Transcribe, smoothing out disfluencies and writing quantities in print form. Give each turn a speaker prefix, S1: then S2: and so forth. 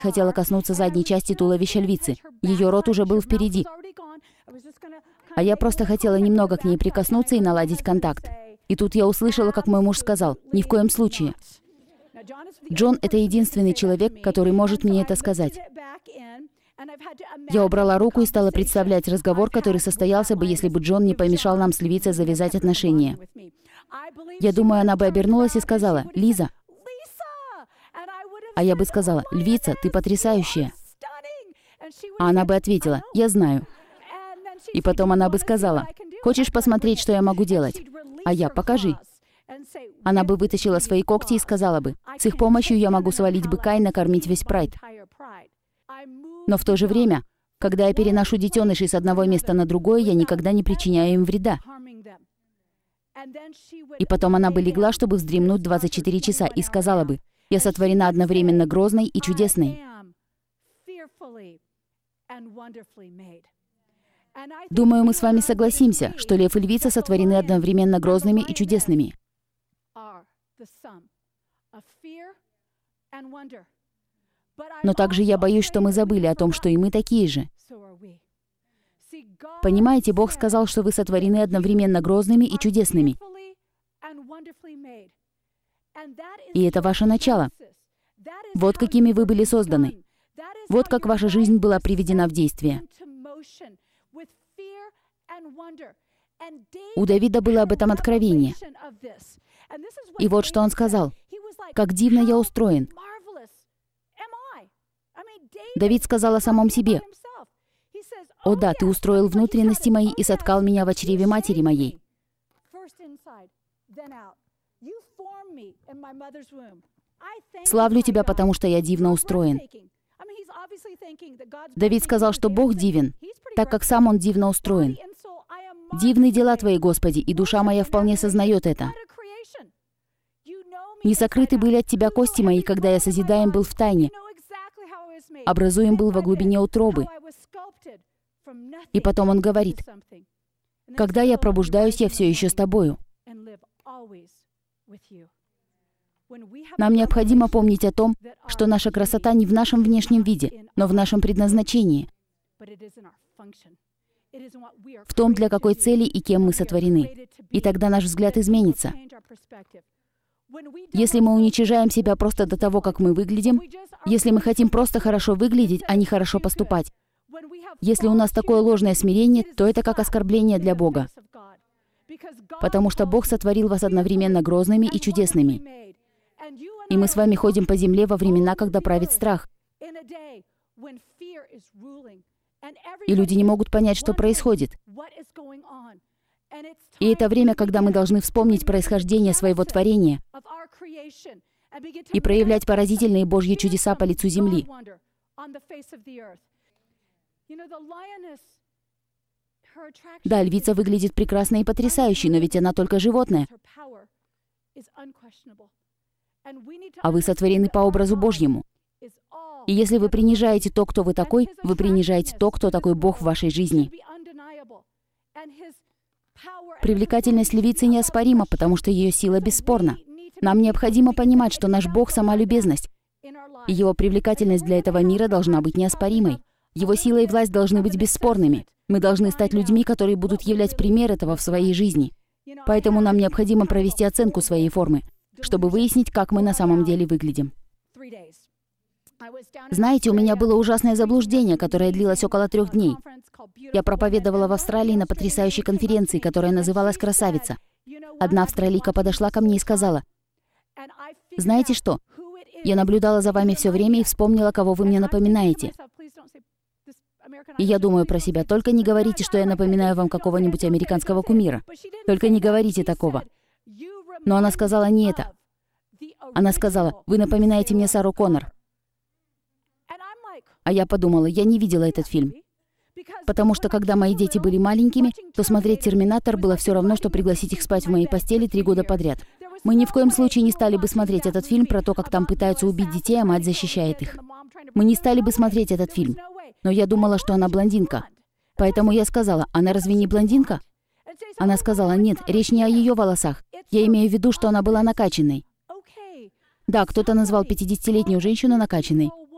S1: хотела коснуться задней части туловища львицы. Ее рот уже был впереди. А я просто хотела немного к ней прикоснуться и наладить контакт. И тут я услышала, как мой муж сказал: «Ни в коем случае». Джон — это единственный человек, который может мне это сказать. Я убрала руку и стала представлять разговор, который состоялся бы, если бы Джон не помешал нам с львицей завязать отношения. Я думаю, она бы обернулась и сказала: «Лиза». А я бы сказала: «Львица, ты потрясающая». А она бы ответила: «Я знаю». И потом она бы сказала: «Хочешь посмотреть, что я могу делать?» А я: «Покажи». Она бы вытащила свои когти и сказала бы: «С их помощью я могу свалить быка и накормить весь прайд». Но в то же время, когда я переношу детенышей с одного места на другое, я никогда не причиняю им вреда. И потом она бы легла, чтобы вздремнуть 24 часа, и сказала бы: «Я сотворена одновременно грозной и чудесной». Думаю, мы с вами согласимся, что лев и львица сотворены одновременно грозными и чудесными. Но также я боюсь, что мы забыли о том, что и мы такие же. Понимаете, Бог сказал, что вы сотворены одновременно грозными и чудесными. И это ваше начало. Вот какими вы были созданы. Вот как ваша жизнь была приведена в действие. У Давида было об этом откровение. И вот что он сказал: «Как дивно я устроен». Давид сказал о самом себе: «О да, ты устроил внутренности мои и соткал меня в чреве матери моей». «Славлю тебя, потому что я дивно устроен». Давид сказал, что Бог дивен, так как сам он дивно устроен. «Дивны дела твои, Господи, и душа моя вполне сознает это. Не сокрыты были от тебя кости мои, когда я созидаем был в тайне, образуем был во глубине утробы». И потом он говорит: «Когда я пробуждаюсь, я все еще с тобою». Нам необходимо помнить о том, что наша красота не в нашем внешнем виде, но в нашем предназначении, в том, для какой цели и кем мы сотворены. И тогда наш взгляд изменится. Если мы уничижаем себя просто до того, как мы выглядим, если мы хотим просто хорошо выглядеть, а не хорошо поступать, если у нас такое ложное смирение, то это как оскорбление для Бога. Потому что Бог сотворил вас одновременно грозными и чудесными. И мы с вами ходим по земле во времена, когда правит страх. И люди не могут понять, что происходит. И это время, когда мы должны вспомнить происхождение своего творения и проявлять поразительные Божьи чудеса по лицу земли. Да, львица выглядит прекрасно и потрясающе, но ведь она только животное. А вы сотворены по образу Божьему. И если вы принижаете то, кто вы такой, вы принижаете то, кто такой Бог в вашей жизни. Привлекательность львицы неоспорима, потому что ее сила бесспорна. Нам необходимо понимать, что наш Бог — сама любезность, и Его привлекательность для этого мира должна быть неоспоримой. Его сила и власть должны быть бесспорными. Мы должны стать людьми, которые будут являть пример этого в своей жизни. Поэтому нам необходимо провести оценку своей формы, чтобы выяснить, как мы на самом деле выглядим. Знаете, у меня было ужасное заблуждение, которое длилось около 3 дней. Я проповедовала в Австралии на потрясающей конференции, которая называлась «Красавица». Одна австралийка подошла ко мне и сказала: «Знаете что? Я наблюдала за вами все время и вспомнила, кого вы мне напоминаете». И я думаю про себя: только не говорите, что я напоминаю вам какого-нибудь американского кумира. Только не говорите такого. Но она сказала не это. Она сказала: «Вы напоминаете мне Сару Коннор». А я подумала: я не видела этот фильм. Потому что, когда мои дети были маленькими, то смотреть «Терминатор» было все равно, что пригласить их спать в моей постели 3 года подряд. Мы ни в коем случае не стали бы смотреть этот фильм про то, как там пытаются убить детей, а мать защищает их. Мы не стали бы смотреть этот фильм. Но я думала, что она блондинка. Поэтому я сказала: «Она разве не блондинка?» Она сказала: «Нет, речь не о ее волосах. Я имею в виду, что она была накачанной». Да, кто-то назвал 50-летнюю женщину накачанной.